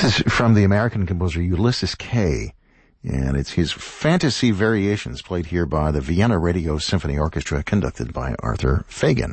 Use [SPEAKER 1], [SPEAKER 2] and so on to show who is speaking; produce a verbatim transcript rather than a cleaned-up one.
[SPEAKER 1] is from the American composer Ulysses Kay, and it's his Fantasy Variations, played here by the Vienna Radio Symphony Orchestra, conducted by Arthur Fagan.